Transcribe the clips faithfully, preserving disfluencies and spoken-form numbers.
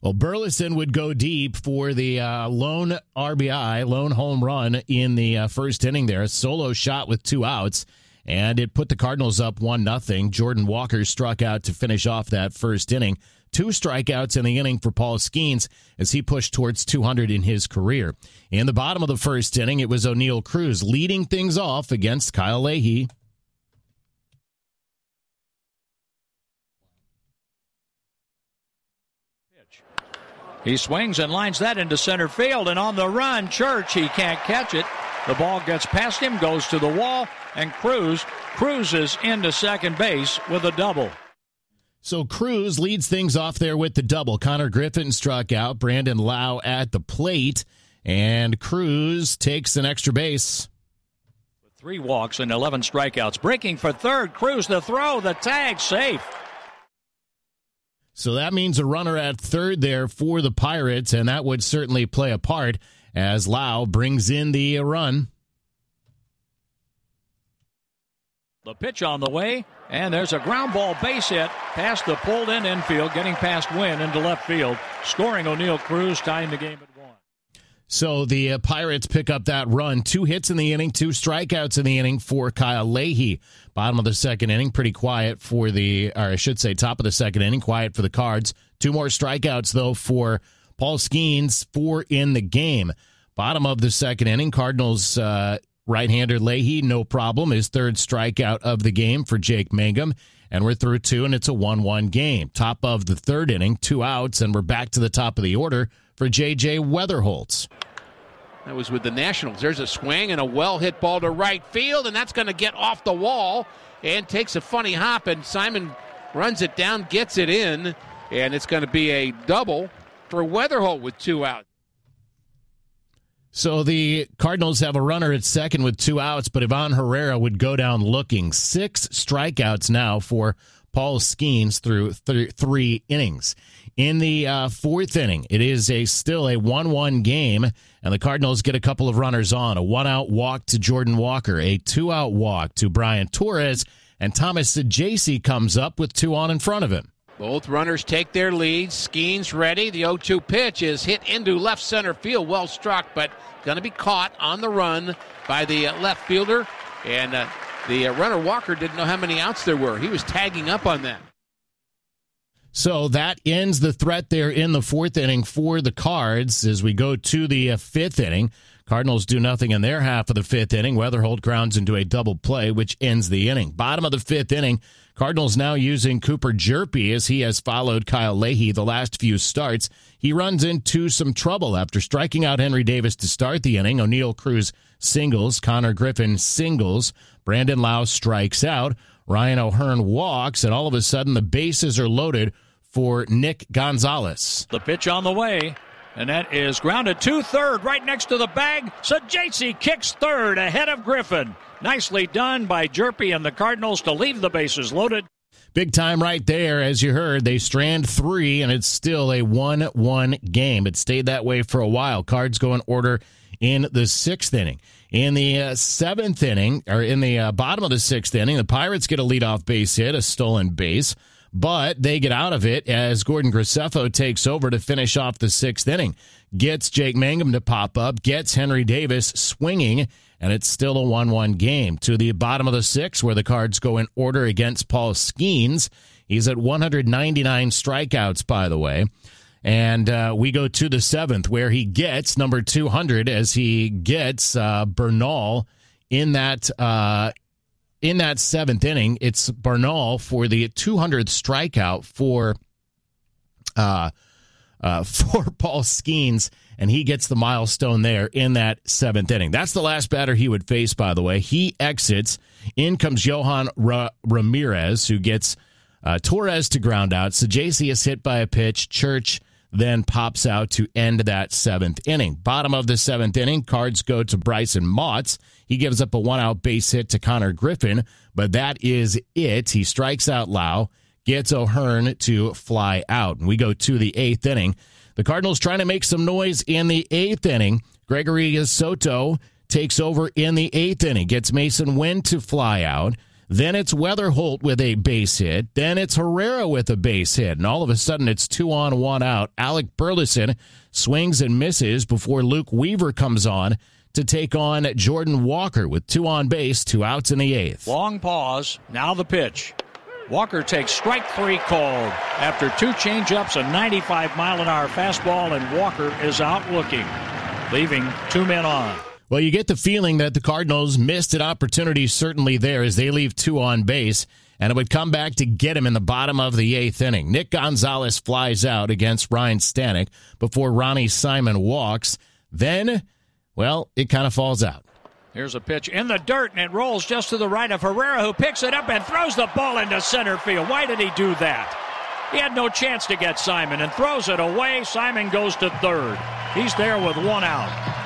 Well, Burleson would go deep for the uh, lone R B I, lone home run in the uh, first inning there. A solo shot with two outs, and it put the Cardinals up one nothing. Jordan Walker struck out to finish off that first inning. Two strikeouts in the inning for Paul Skeens as he pushed towards two hundred in his career. In the bottom of the first inning, it was O'Neill Cruz leading things off against Kyle Leahy. He swings and lines that into center field, and on the run, Church, he can't catch it. The ball gets past him, goes to the wall, and Cruz cruises into second base with a double. So Cruz leads things off there with the double. Connor Griffin struck out, Brandon Lau at the plate, and Cruz takes an extra base. Three walks and eleven strikeouts. Breaking for third, Cruz the throw, the tag, safe. So that means a runner at third there for the Pirates, and that would certainly play a part as Lau brings in the run. The pitch on the way, and there's a ground ball base hit past the pulled-in infield, getting past Wynn into left field, scoring O'Neill Cruz, tying the game at one. So the uh, Pirates pick up that run. Two hits in the inning, two strikeouts in the inning for Kyle Leahy. Bottom of the second inning, pretty quiet for the, or I should say top of the second inning, quiet for the Cards. Two more strikeouts, though, for Paul Skeens, four in the game. Bottom of the second inning, Cardinals uh, right-hander Leahy, no problem. His third strikeout of the game for Jake Mangum. And we're through two, and it's a one one game. Top of the third inning, two outs, and we're back to the top of the order for J J Weatherholtz. That was with the Nationals. There's a swing and a well-hit ball to right field, and that's going to get off the wall and takes a funny hop, and Simon runs it down, gets it in, and it's going to be a double for Weatherholt with two outs. So the Cardinals have a runner at second with two outs, but Ivan Herrera would go down looking. Six strikeouts now for Paul Skeens through th- three innings. In the uh, fourth inning, it is a still a one one game, and the Cardinals get a couple of runners on. A one-out walk to Jordan Walker, a two-out walk to Brian Torres, and Thomas Saggese comes up with two on in front of him. Both runners take their leads. Skeens ready. The oh two pitch is hit into left center field. Well struck, but going to be caught on the run by the uh, left fielder. And uh, the uh, runner Walker didn't know how many outs there were. He was tagging up on that. So that ends the threat there in the fourth inning for the Cards as we go to the uh, fifth inning. Cardinals do nothing in their half of the fifth inning. Weatherholt grounds into a double play, which ends the inning. Bottom of the fifth inning, Cardinals now using Cooper Jerpy as he has followed Kyle Leahy the last few starts. He runs into some trouble after striking out Henry Davis to start the inning. O'Neill Cruz singles, Connor Griffin singles, Brandon Lau strikes out, Ryan O'Hearn walks, and all of a sudden the bases are loaded for Nick Gonzalez. The pitch on the way, and that is grounded to third, right next to the bag. Saggese kicks third ahead of Griffin. Nicely done by Jerpy and the Cardinals to leave the bases loaded. Big time right there, as you heard. They strand three, and it's still a one one game. It stayed that way for a while. Cards go in order in the sixth inning. In the uh, seventh inning, or in the uh, bottom of the sixth inning, the Pirates get a leadoff base hit, a stolen base. But they get out of it as Gordon Graceffo takes over to finish off the sixth inning. Gets Jake Mangum to pop up, gets Henry Davis swinging, and it's still a one one game. To the bottom of the sixth, where the Cards go in order against Paul Skeens. He's at one hundred ninety-nine strikeouts, by the way. And uh, we go to the seventh, where he gets number two hundred as he gets uh, Bernal in that uh In that seventh inning. It's Bernal for the two hundredth strikeout for uh, uh, for Paul Skeens, and he gets the milestone there in that seventh inning. That's the last batter he would face, by the way. He exits. In comes Johan Ra- Ramirez, who gets uh, Torres to ground out. Saggese is hit by a pitch. Church then pops out to end that seventh inning. Bottom of the seventh inning, Cards go to Bryson Motts. He gives up a one-out base hit to Connor Griffin, but that is it. He strikes out Lau, gets O'Hearn to fly out. And we go to the eighth inning. The Cardinals trying to make some noise in the eighth inning. Gregory Soto takes over in the eighth inning, gets Mason Wynn to fly out. Then it's Weatherholt with a base hit. Then it's Herrera with a base hit. And all of a sudden, it's two on, one out. Alec Burleson swings and misses before Luke Weaver comes on to take on Jordan Walker with two on base, two outs in the eighth. Long pause. Now the pitch. Walker takes strike three called after two changeups, a ninety-five mile an hour fastball, and Walker is out looking, leaving two men on. Well, you get the feeling that the Cardinals missed an opportunity certainly there as they leave two on base, and it would come back to get him in the bottom of the eighth inning. Nick Gonzalez flies out against Ryan Stanek before Ronnie Simon walks. Then, well, it kind of falls out. Here's a pitch in the dirt, and it rolls just to the right of Herrera, who picks it up and throws the ball into center field. Why did he do that? He had no chance to get Simon and throws it away. Simon goes to third. He's there with one out.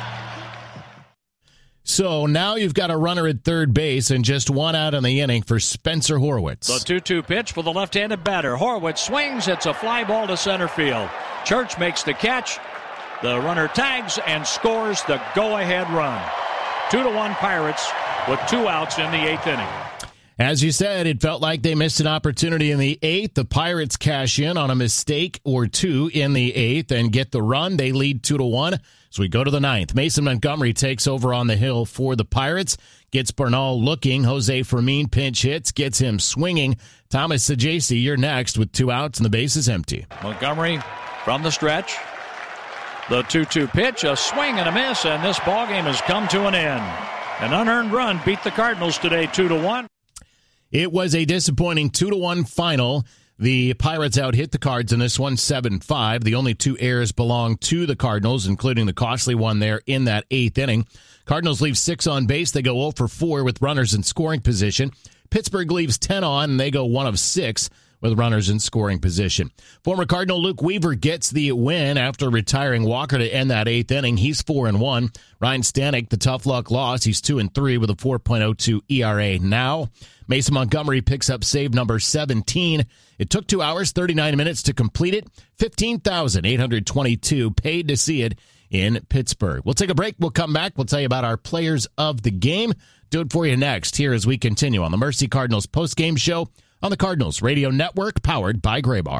So now you've got a runner at third base and just one out in the inning for Spencer Horwitz. The two two pitch for the left-handed batter. Horwitz swings. It's a fly ball to center field. Church makes the catch. The runner tags and scores the go-ahead run. Two to one Pirates with two outs in the eighth inning. As you said, it felt like they missed an opportunity in the eighth. The Pirates cash in on a mistake or two in the eighth and get the run. They lead two to one. So we go to the ninth. Mason Montgomery takes over on the hill for the Pirates. Gets Bernal looking. Jose Fermin pinch hits. Gets him swinging. Thomas Saggese, you're next with two outs and the base is empty. Montgomery from the stretch. The two two pitch, a swing and a miss, and this ballgame has come to an end. An unearned run beat the Cardinals today two to one. It was a disappointing two to one final. The Pirates out hit the Cards in this one, seven five. The only two errors belong to the Cardinals, including the costly one there in that eighth inning. Cardinals leave six on base. They go oh for four with runners in scoring position. Pittsburgh leaves ten on, and they go one of six with runners in scoring position. Former Cardinal Luke Weaver gets the win after retiring Walker to end that eighth inning. He's four and one. Ryan Stanek, the tough luck loss. He's two and three with a four point oh two E R A now. Mason Montgomery picks up save number seventeen. It took two hours, thirty-nine minutes to complete it. fifteen thousand eight hundred twenty-two paid to see it in Pittsburgh. We'll take a break. We'll come back. We'll tell you about our players of the game. Do it for you next here as we continue on the Mercy Cardinals postgame show on the Cardinals Radio Network, powered by Graybar.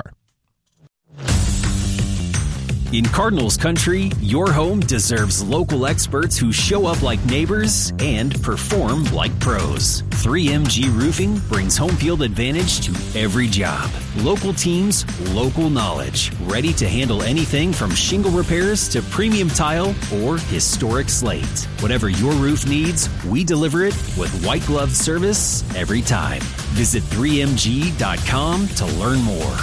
In Cardinals country, your home deserves local experts who show up like neighbors and perform like pros. three M G Roofing brings home field advantage to every job. Local teams, local knowledge, ready to handle anything from shingle repairs to premium tile or historic slate. Whatever your roof needs, we deliver it with white glove service every time. Visit three M G dot com to learn more.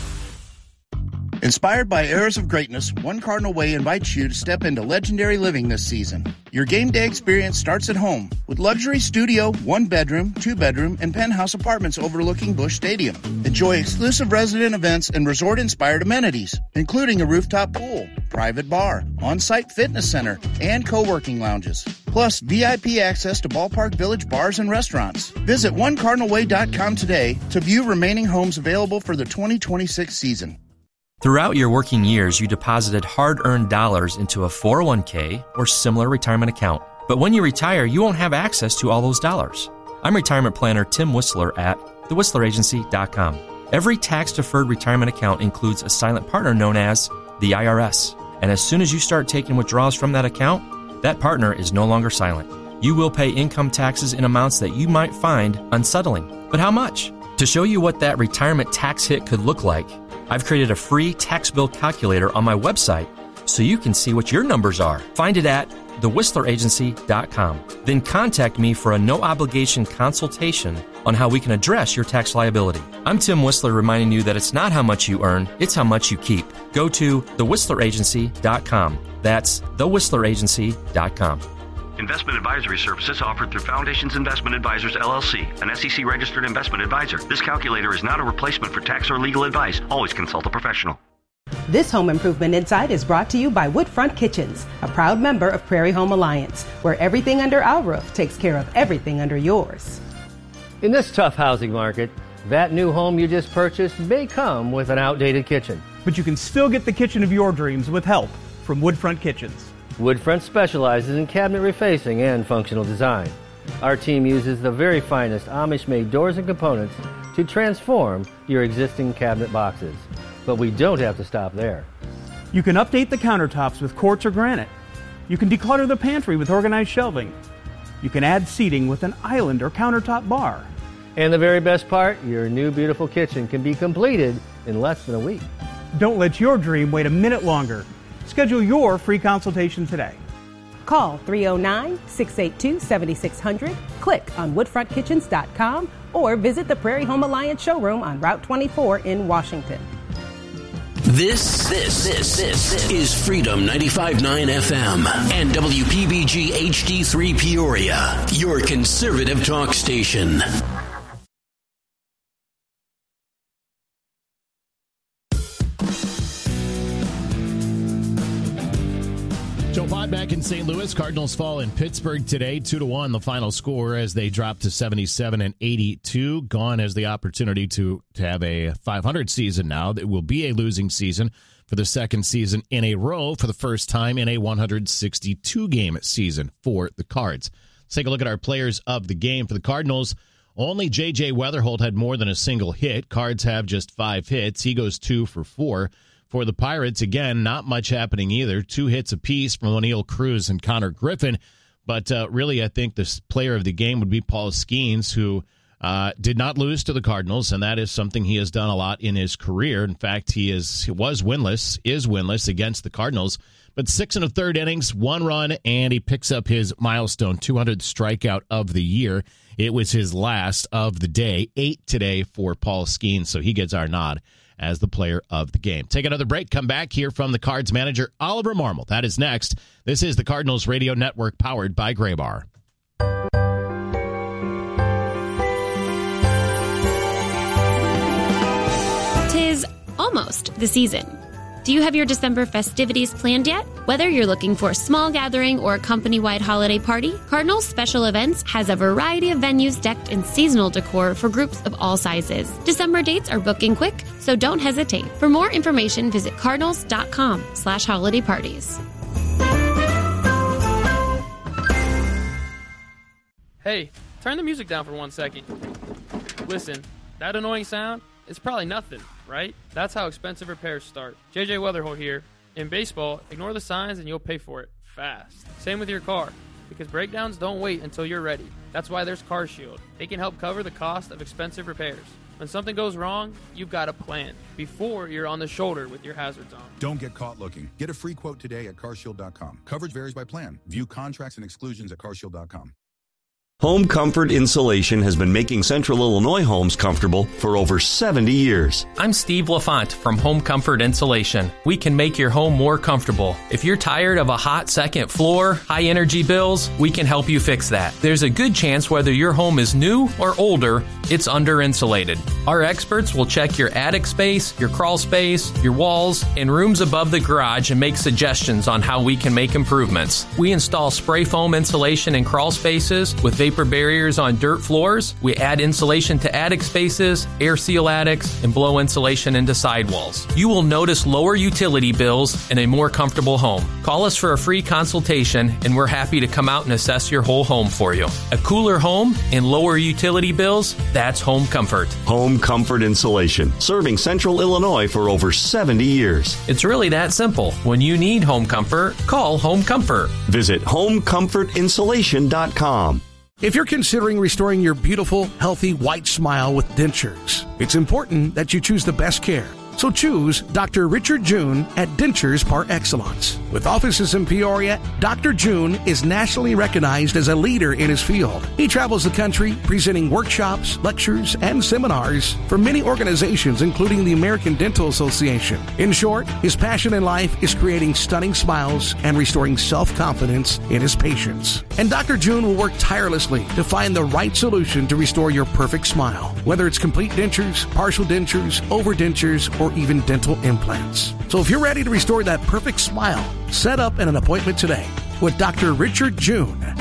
Inspired by Eras of Greatness, One Cardinal Way invites you to step into legendary living this season. Your game day experience starts at home with luxury studio, one bedroom, two bedroom, and penthouse apartments overlooking Busch Stadium. Enjoy exclusive resident events and resort inspired amenities, including a rooftop pool, private bar, on-site fitness center, and co-working lounges. Plus, V I P access to Ballpark Village bars and restaurants. Visit one cardinal way dot com today to view remaining homes available for the twenty twenty-six season. Throughout your working years, you deposited hard-earned dollars into a four oh one k or similar retirement account. But when you retire, you won't have access to all those dollars. I'm retirement planner Tim Whistler at the whistler agency dot com. Every tax-deferred retirement account includes a silent partner known as the I R S. And as soon as you start taking withdrawals from that account, that partner is no longer silent. You will pay income taxes in amounts that you might find unsettling. But how much? To show you what that retirement tax hit could look like, I've created a free tax bill calculator on my website so you can see what your numbers are. Find it at the whistler agency dot com. Then contact me for a no-obligation consultation on how we can address your tax liability. I'm Tim Whistler reminding you that it's not how much you earn, it's how much you keep. Go to the whistler agency dot com. That's the whistler agency dot com. Investment advisory services offered through Foundations Investment Advisors, L L C, an S E C-registered investment advisor. This calculator is not a replacement for tax or legal advice. Always consult a professional. This Home Improvement Insight is brought to you by Woodfront Kitchens, a proud member of Prairie Home Alliance, where everything under our roof takes care of everything under yours. In this tough housing market, that new home you just purchased may come with an outdated kitchen. But you can still get the kitchen of your dreams with help from Woodfront Kitchens. Woodfront specializes in cabinet refacing and functional design. Our team uses the very finest Amish-made doors and components to transform your existing cabinet boxes. But we don't have to stop there. You can update the countertops with quartz or granite. You can declutter the pantry with organized shelving. You can add seating with an island or countertop bar. And the very best part, your new beautiful kitchen can be completed in less than a week. Don't let your dream wait a minute longer. Schedule your free consultation today. Call three oh nine, six eight two, seven six zero zero, click on woodfront kitchens dot com, or visit the Prairie Home Alliance showroom on Route twenty-four in Washington. This, this, this, this is Freedom ninety-five point nine F M and W P B G H D three Peoria, your conservative talk station. Joe Pod back in Saint Louis. Cardinals fall in Pittsburgh today, two to one. The final score as they drop to seventy-seven and eighty-two. Gone as the opportunity to to have a five hundred season now. It will be a losing season for the second season in a row for the first time in a one hundred sixty-two game season for the Cards. Let's take a look at our players of the game for the Cardinals. Only J J Weatherholt had more than a single hit. Cards have just five hits. He goes two for four. For the Pirates, again, not much happening either. Two hits apiece from O'Neill Cruz and Connor Griffin. But uh, really, I think the player of the game would be Paul Skeens, who uh, did not lose to the Cardinals, and that is something he has done a lot in his career. In fact, he is he was winless, is winless against the Cardinals. But six and a third innings, one run, and he picks up his milestone two hundredth strikeout of the year. It was his last of the day, eight today for Paul Skeens, so he gets our nod as the player of the game. Take another break. Come back here from the Cards manager, Oliver Marmol. That is next. This is the Cardinals Radio Network, powered by Graybar. Tis almost the season. Do you have your December festivities planned yet? Whether you're looking for a small gathering or a company-wide holiday party, Cardinals Special Events has a variety of venues decked in seasonal decor for groups of all sizes. December dates are booking quick, so don't hesitate. For more information, visit cardinals.com slash holiday parties. Hey, turn the music down for one second. Listen, that annoying sound? It's probably nothing, right? That's how expensive repairs start. J J Weatherholt here. In baseball, ignore the signs and you'll pay for it fast. Same with your car, because breakdowns don't wait until you're ready. That's why there's CarShield. They can help cover the cost of expensive repairs. When something goes wrong, you've got a plan before you're on the shoulder with your hazards on. Don't get caught looking. Get a free quote today at car shield dot com. Coverage varies by plan. View contracts and exclusions at car shield dot com. Home Comfort Insulation has been making Central Illinois homes comfortable for over seventy years. I'm Steve LaFont from Home Comfort Insulation. We can make your home more comfortable. If you're tired of a hot second floor, high energy bills, we can help you fix that. There's a good chance whether your home is new or older, it's under insulated. Our experts will check your attic space, your crawl space, your walls, and rooms above the garage and make suggestions on how we can make improvements. We install spray foam insulation in crawl spaces with vapor barriers on dirt floors. We add insulation to attic spaces, air seal attics, and blow insulation into sidewalls. You will notice lower utility bills and a more comfortable home. Call us for a free consultation, and we're happy to come out and assess your whole home for you. A cooler home and lower utility bills, that's Home Comfort. Home Comfort Insulation, serving Central Illinois for over seventy years. It's really that simple. When you need home comfort, call Home Comfort. Visit home comfort insulation dot com. If you're considering restoring your beautiful, healthy, white smile with dentures, it's important that you choose the best care. So choose Doctor Richard June at Dentures Par Excellence. With offices in Peoria, Doctor June is nationally recognized as a leader in his field. He travels the country presenting workshops, lectures, and seminars for many organizations, including the American Dental Association. In short, his passion in life is creating stunning smiles and restoring self-confidence in his patients. And Doctor June will work tirelessly to find the right solution to restore your perfect smile, whether it's complete dentures, partial dentures, overdentures, or even dental implants. So if you're ready to restore that perfect smile, set up an appointment today with Doctor Richard June